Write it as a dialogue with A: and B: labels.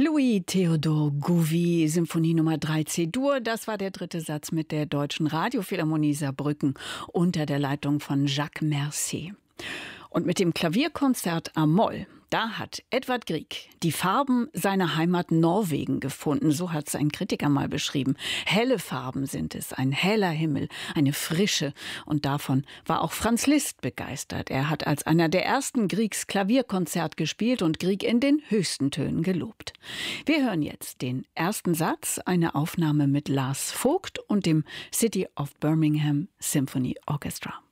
A: Louis Theodor Gouvi, Symphonie Nummer 3 C-Dur. Das war der dritte Satz mit der Deutschen Radiophilharmonie Saarbrücken unter der Leitung von Jacques Mercier. Und mit dem Klavierkonzert a-Moll, da hat Edvard Grieg die Farben seiner Heimat Norwegen gefunden. So hat es ein Kritiker mal beschrieben. Helle Farben sind es, ein heller Himmel, eine Frische. Und davon war auch Franz Liszt begeistert. Er hat als einer der ersten Griegs Klavierkonzert gespielt und Grieg in den höchsten Tönen gelobt. Wir hören jetzt den ersten Satz, eine Aufnahme mit Lars Vogt und dem City of Birmingham Symphony Orchestra.